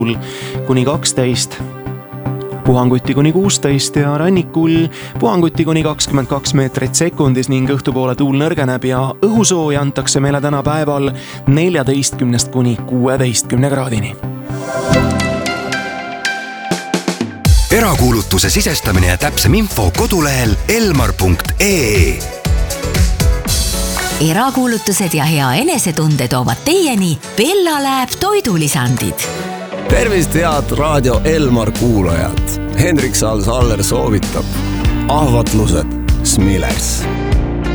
kuni 12, puhanguti kuni 16 ja rannikul puhanguti kuni 22 meetrit sekundis ning õhtupoole tuul nõrgeneb ja õhusooja antakse meile täna päeval 14 kuni 16 kraadini. Erakuulutuse sisestamine ja täpsem info kodulehel elmar.ee. Erakuulutused ja hea enesetunde toovad teieni Bella Lab toidulisandid. Tervist, head raadio Elmar kuulajad. Hendrik Saal-Saller soovitab ahvatlused Smilers.